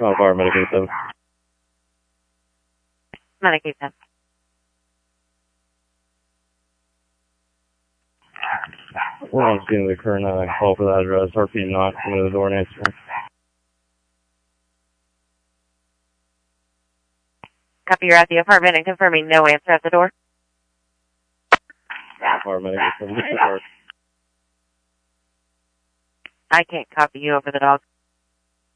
Come on, fire, Medicaid 7. Medicaid 10. We're on scene of the current call for that address. RP not coming to the door and answering. Copy, you're at the apartment and confirming no answer at the door. Fire, Medicaid 7. I can't copy you over the dog.